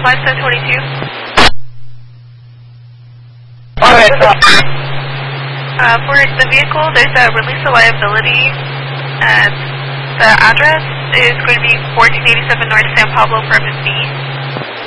5722. Alright, for the vehicle, there's a release of liability, and the address is going to be 1487 North San Pablo, Apartment B.